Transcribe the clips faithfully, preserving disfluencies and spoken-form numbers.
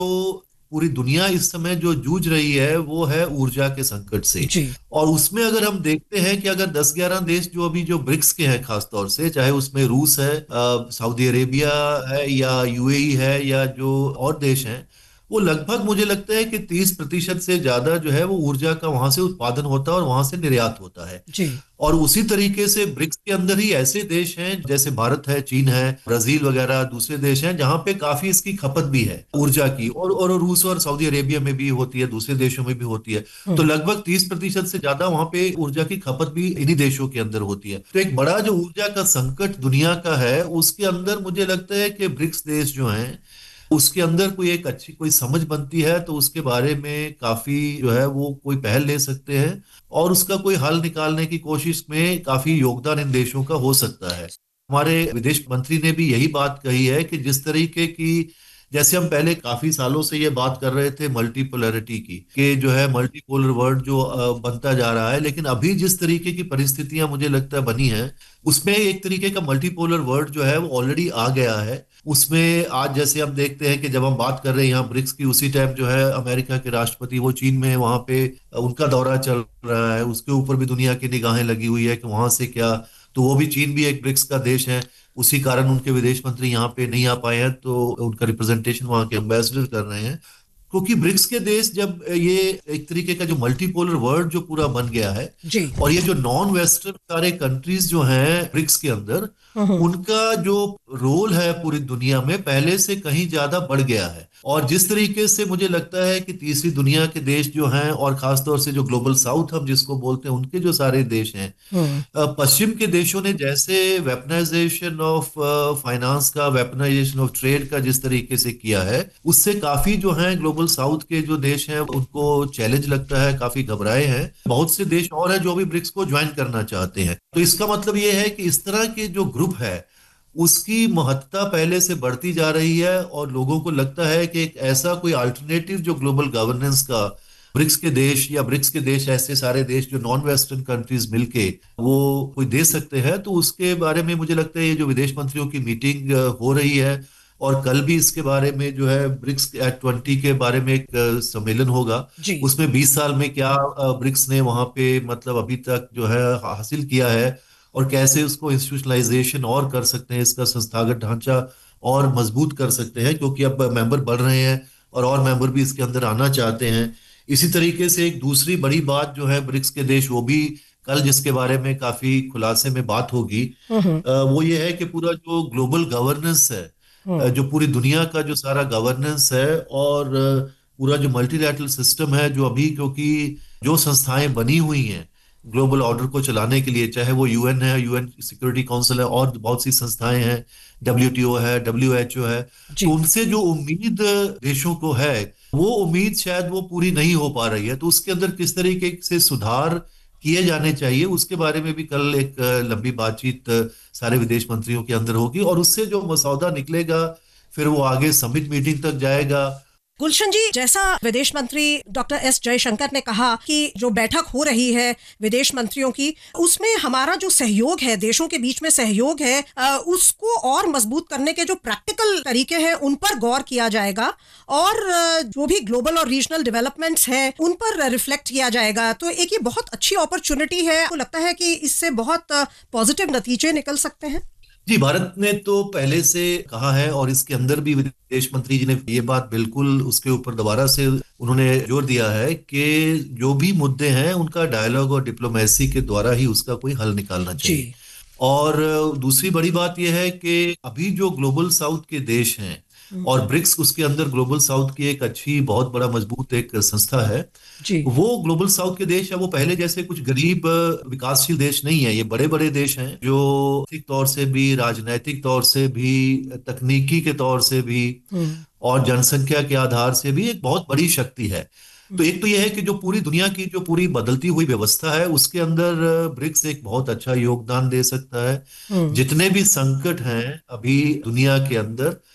तो पूरी दुनिया इस समय जो जूझ रही है वो है ऊर्जा के संकट से। जी। और उसमें अगर हम देखते हैं कि अगर दस ग्यारह देश जो अभी जो ब्रिक्स के हैं खास तौर से, चाहे उसमें रूस है, अ, सऊदी अरेबिया है या यूएई है या जो और देश हैं, वो लगभग मुझे लगता है कि तीस प्रतिशत से ज्यादा जो है वो ऊर्जा का वहां से उत्पादन होता है और वहां से निर्यात होता है। जी। और उसी तरीके से ब्रिक्स के अंदर ही ऐसे देश हैं जैसे भारत है, चीन है, ब्राजील वगैरह दूसरे देश हैं जहां पे काफी इसकी खपत भी है ऊर्जा की, और और रूस और सऊदी अरेबिया में भी होती है, दूसरे देशों में भी होती है। तो हम्म। लगभग तीस प्रतिशत से ज्यादा वहां पे ऊर्जा की खपत भी इन्हीं देशों के अंदर होती है। तो एक बड़ा जो ऊर्जा का संकट दुनिया का है उसके अंदर मुझे लगता है कि ब्रिक्स देश जो हैं उसके अंदर कोई एक अच्छी कोई समझ बनती है तो उसके बारे में काफी जो है वो कोई पहल ले सकते हैं और उसका कोई हल निकालने की कोशिश में काफी योगदान इन देशों का हो सकता है। हमारे विदेश मंत्री ने भी यही बात कही है कि जिस तरीके की, जैसे हम पहले काफी सालों से ये बात कर रहे थे मल्टीपोलैरिटी की, कि जो है मल्टीपोलर वर्ल्ड जो अ, बनता जा रहा है, लेकिन अभी जिस तरीके की परिस्थितियां मुझे लगता है बनी हैं उसमें एक तरीके का मल्टीपोलर वर्ल्ड जो है वो ऑलरेडी आ गया है। उसमें आज जैसे हम देखते हैं कि जब हम बात कर रहे हैं यहाँ ब्रिक्स की, उसी टाइम जो है अमेरिका के राष्ट्रपति वो चीन में वहां पे उनका दौरा चल रहा है, उसके ऊपर भी दुनिया की निगाहें लगी हुई है कि वहां से क्या, तो वो भी, चीन भी एक ब्रिक्स का देश है, उसी कारण उनके विदेश मंत्री यहाँ पे नहीं आ पाए हैं, तो उनका रिप्रेजेंटेशन वहां के एम्बेसडर कर रहे हैं। क्योंकि ब्रिक्स के देश जब ये एक तरीके का जो मल्टीपोलर वर्ल्ड जो पूरा बन गया है, जी। और ये जो नॉन वेस्टर्न सारे कंट्रीज जो हैं ब्रिक्स के अंदर, हम्म। उनका जो रोल है पूरी दुनिया में पहले से कहीं ज्यादा बढ़ गया है। और जिस तरीके से मुझे लगता है कि तीसरी दुनिया के देश जो हैं और खासतौर से जो ग्लोबल साउथ हम जिसको बोलते हैं उनके जो सारे देश हैं, हम्म। अ, पश्चिम के देशों ने जैसे वेपनाइजेशन ऑफ फाइनेंस का, वेपनाइजेशन ऑफ ट्रेड का जिस तरीके से किया है, उससे काफी जो हैं ग्लोबल साउथ के जो देश हैं उनको चैलेंज लगता है, काफी घबराए हैं। बहुत से देश और हैं जो भी ब्रिक्स को ज्वाइन करना चाहते हैं। तो इसका मतलब ये है कि इस तरह के जो ग्रुप है उसकी महत्ता पहले से बढ़ती जा रही है और लोगों को लगता है कि एक ऐसा कोई अल्टरनेटिव जो ग्लोबल गवर्नेंस का ब्रिक्स के देश, या ब्रिक्स के देश ऐसे सारे देश जो नॉन वेस्टर्न कंट्रीज मिलके वो कोई दे सकते हैं, तो उसके बारे में मुझे लगता है ये जो विदेश मंत्रियों की मीटिंग हो रही है, और कल भी इसके बारे में जो है ब्रिक्स एट ट्वेंटी के बारे में एक अ, सम्मेलन होगा। जी। उसमें बीस साल में क्या अ, ब्रिक्स ने वहां पे मतलब अभी तक जो है हासिल किया है और कैसे उसको इंस्टीट्यूशनलाइजेशन और कर सकते हैं, इसका संस्थागत ढांचा और मजबूत कर सकते हैं, क्योंकि अब मेंबर बढ़ रहे हैं और और मेंबर भी इसके अंदर आना चाहते हैं। इसी तरीके से एक दूसरी बड़ी बात जो है ब्रिक्स के देश, वो भी कल जिसके बारे में काफी खुलासे में बात होगी, हम्म। अ, वो ये है कि पूरा जो ग्लोबल गवर्नेंस है, अ, हम्म। जो पूरी दुनिया का जो सारा गवर्नेंस है, और अ, पूरा जो मल्टीलैटरल सिस्टम है जो अभी, क्योंकि जो संस्थाएं बनी हुई हैं ग्लोबल ऑर्डर को चलाने के लिए, चाहे वो यूएन है, यूएन सिक्योरिटी काउंसिल है, और बहुत सी संस्थाएं हैं, डब्ल्यूटीओ है, डब्ल्यूएचओ है, तो जी। उनसे जो उम्मीद देशों को है वो उम्मीद शायद वो पूरी नहीं हो पा रही है। तो उसके अंदर किस तरीके से सुधार किए जाने चाहिए उसके बारे में भी कल एक अ, लंबी बातचीत अ, सारे विदेश मंत्रियों के अंदर होगी, और उससे जो मसौदा निकलेगा फिर वो आगे समिट मीटिंग तक जाएगा। गुलशन जी, जैसा विदेश मंत्री डॉक्टर एस जयशंकर ने कहा कि जो बैठक हो रही है विदेश मंत्रियों की, उसमें हमारा जो सहयोग है, देशों के बीच में सहयोग है, अ, उसको और मजबूत करने के जो प्रैक्टिकल तरीके हैं उन पर गौर किया जाएगा, और अ, जो भी ग्लोबल और रीजनल डेवलपमेंट्स हैं उन पर रिफ्लेक्ट किया जाएगा। तो एक ये बहुत अच्छी अपॉर्चुनिटी है, तो लगता है कि इससे बहुत पॉजिटिव नतीजे निकल सकते हैं। जी, भारत ने तो पहले से कहा है, और इसके अंदर भी विदेश मंत्री जी ने ये बात बिल्कुल उसके ऊपर दोबारा से उन्होंने जोर दिया है कि जो भी मुद्दे हैं उनका डायलॉग और डिप्लोमेसी के द्वारा ही उसका कोई हल निकालना चाहिए। जी। और दूसरी बड़ी बात यह है कि अभी जो ग्लोबल साउथ के देश हैं, हम्म। और ब्रिक्स उसके अंदर ग्लोबल साउथ की एक अच्छी बहुत बड़ा मजबूत एक संस्था है, जी। वो ग्लोबल साउथ के देश है वो पहले जैसे कुछ गरीब अ, विकासशील देश नहीं है, ये बड़े बड़े देश हैं जो आर्थिक तौर से भी, राजनैतिक तौर से भी, तकनीकी के तौर से भी, हम्म। और जनसंख्या के आधार से भी एक बहुत बड़ी शक्ति है। तो एक तो यह है कि जो पूरी दुनिया की जो पूरी बदलती हुई व्यवस्था है उसके अंदर अ, ब्रिक्स एक बहुत अच्छा योगदान दे सकता है। हम्म। जितने भी संकट हैं अभी दुनिया के अंदर,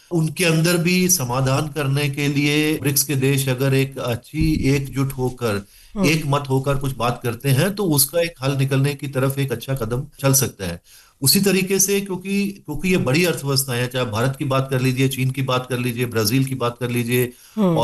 उनके अंदर भी समाधान करने के लिए ब्रिक्स के देश अगर एक अच्छी एकजुट होकर, हम्म। एक मत होकर कुछ बात करते हैं तो उसका एक हल निकलने की तरफ एक अच्छा कदम चल सकता है। उसी तरीके से, क्योंकि क्योंकि ये बड़ी अर्थव्यवस्था है, चाहे भारत की बात कर लीजिए, चीन की बात कर लीजिए, ब्राजील की बात कर लीजिए, हम्म।